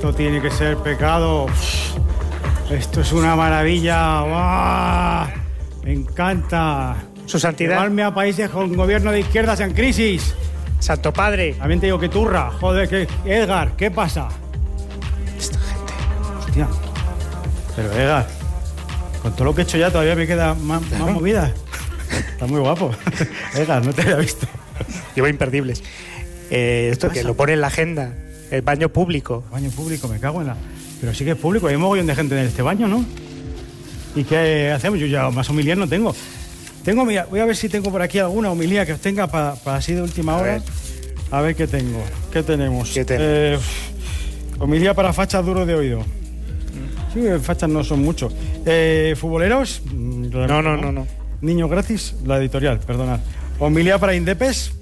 esto tiene que ser pecado. Esto es una maravilla. ¡Wow! Me encanta. Su santidad. Llevarme a países con gobierno de izquierdas en crisis. Santo Padre. También te digo que turra. Joder, que Edgar, ¿qué pasa? Esta gente. Hostia. Pero Edgar, con todo lo que he hecho ya todavía me queda más movida. Está muy guapo. Edgar, no te había visto. Llevo imperdibles. Esto que lo pone en la agenda. El baño público. Baño público, me cago en la... Pero sí que es público, hay un mogollón de gente en este baño, ¿no? ¿Y qué hacemos? Yo ya más homilías no tengo. Mira, voy a ver si tengo por aquí alguna homilía que os tenga para así de última hora. A ver qué tengo. ¿Qué tenemos? Homilía para fachas duros de oído. Sí, fachas no son muchos. ¿Futboleros? No. Niños gratis, la editorial, perdonad. Homilía para Indepes.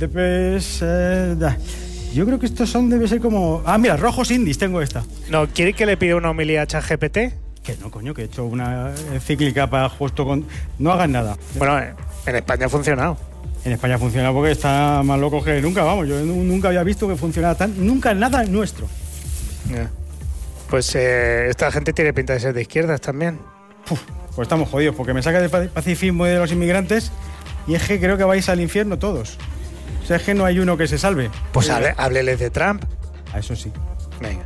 Yo creo que estos debe ser como... Ah, mira, rojos indies, tengo esta. No, ¿quiere que le pida una homilía a ChatGPT? Que no, coño, que he hecho una encíclica para justo con... No hagan nada. Bueno, en España ha funcionado. En España funciona porque está más loco que nunca, vamos. Yo nunca había visto que funcionara tan... Nunca nada nuestro. Yeah. Pues esta gente tiene pinta de ser de izquierdas también. Pues estamos jodidos, porque me saca del pacifismo y de los inmigrantes y es que creo que vais al infierno todos. O sea, es que no hay uno que se salve. Pues hábleles de Trump. A eso sí. Venga.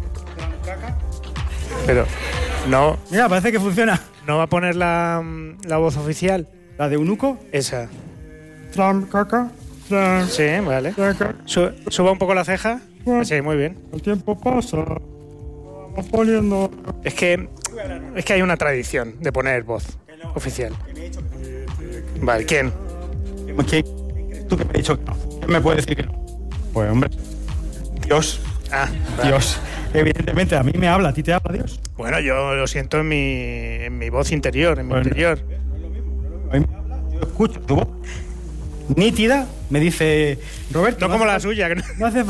Pero no... Mira, parece que funciona. ¿No va a poner la voz oficial? ¿La de Eunuco? Esa. Trump, caca. Trump, sí, vale. Caca. Suba un poco la ceja. Sí, muy bien. El tiempo pasa. Vamos poniendo... Es que hay una tradición de poner voz oficial. Vale, ¿quién? ¿Tú que me has dicho que no? ¿Quién me puede decir que no? Pues, hombre, Dios. Ah, vale. Dios. Evidentemente, a mí me habla, ¿a ti te habla Dios? Bueno, yo lo siento en mi voz interior, en mi interior. A mí me habla, yo escucho tu voz nítida, me dice Roberto. No como la suya. Que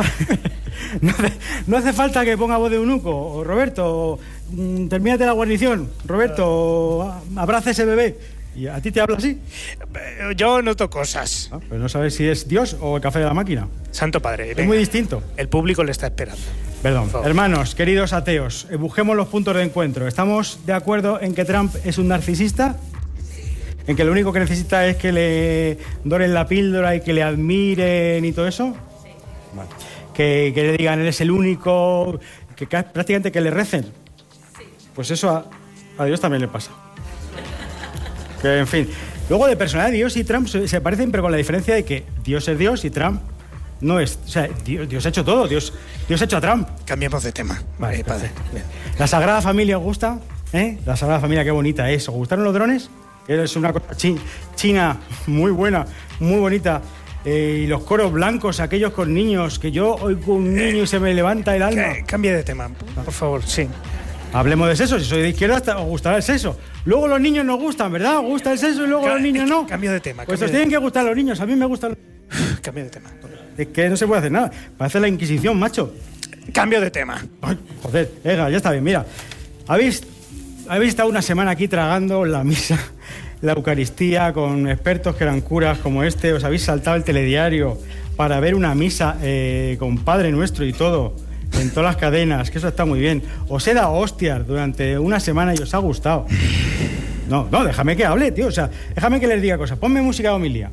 no hace falta que ponga voz de eunuco. O Roberto, termínate la guarnición. Roberto, abraza ese bebé. ¿Y a ti te habla así? Yo noto cosas. Pero no sabes si es Dios o el café de la máquina. Santo Padre. Es muy distinto. El público le está esperando. Perdón. Hermanos, queridos ateos, busquemos los puntos de encuentro. ¿Estamos de acuerdo en que Trump es un narcisista? ¿En que lo único que necesita es que le doren la píldora y que le admiren y todo eso? Sí. Vale. Que le digan, él es el único, que prácticamente que le recen. Sí. Pues eso a Dios también le pasa. Que, en fin. Luego, de personalidad, Dios y Trump se parecen, pero con la diferencia de que Dios es Dios y Trump no es... O sea, Dios ha hecho todo. Dios ha hecho a Trump. Cambiemos de tema. Vale, padre. ¿La Sagrada Familia os gusta? La Sagrada Familia, qué bonita es. ¿Os gustaron los drones? Es una cosa china muy buena, muy bonita. Y los coros blancos, aquellos con niños, que yo oigo un niño y se me levanta el alma. Cambie de tema, por favor, sí. Hablemos de sexo. Si soy de izquierda, os gustará el sexo. Luego los niños nos gustan, ¿verdad? Os gusta el sexo y luego los niños no. Cambio de tema. Pues os tienen que gustar los niños. A mí me gustan... Cambio de tema. Es que no se puede hacer nada. Parece la Inquisición, macho. Cambio de tema. Ay, joder, venga, ya está bien. Mira, habéis estado una semana aquí tragando la misa, la Eucaristía, con expertos que eran curas como este. Os habéis saltado el telediario para ver una misa con Padre Nuestro y todo, en todas las cadenas, que eso está muy bien. Os he dado hostias durante una semana y os ha gustado. No, déjame que hable, tío. O sea, déjame que les diga cosas. Ponme música de homilía.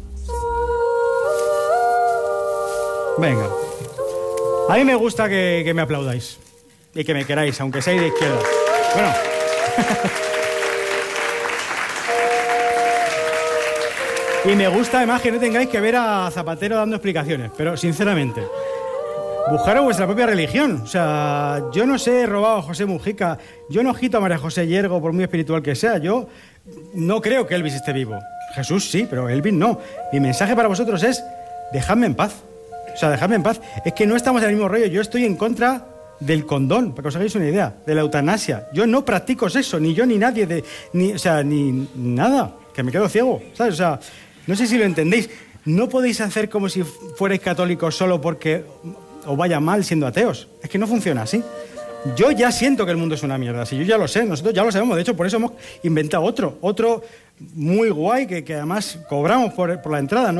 Venga. A mí me gusta que me aplaudáis y que me queráis, aunque seáis de izquierda. Bueno. Y me gusta además que no tengáis que ver a Zapatero dando explicaciones, pero sinceramente, buscaros vuestra propia religión. O sea, yo no sé, he robado a José Mujica, yo no agito a María José Yergo por muy espiritual que sea, yo no creo que Elvis esté vivo. Jesús sí, pero Elvis no. Mi mensaje para vosotros es, dejadme en paz. O sea, dejadme en paz. Es que no estamos en el mismo rollo. Yo estoy en contra del condón, para que os hagáis una idea, de la eutanasia. Yo no practico sexo, ni yo ni nadie, ni nada, que me quedo ciego, ¿sabes? O sea, no sé si lo entendéis. No podéis hacer como si fuerais católicos solo porque os vaya mal siendo ateos. Es que no funciona así. Yo ya siento que el mundo es una mierda, si yo ya lo sé, nosotros ya lo sabemos, de hecho por eso hemos inventado otro muy guay, que además cobramos por la entrada, ¿no?